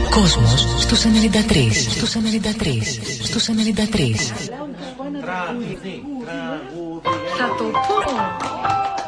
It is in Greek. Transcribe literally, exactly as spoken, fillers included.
κόσμος στους ενενήντα τρία. Στους ενενήντα τρία. Στους ενενήντα τρία. Θα το πω.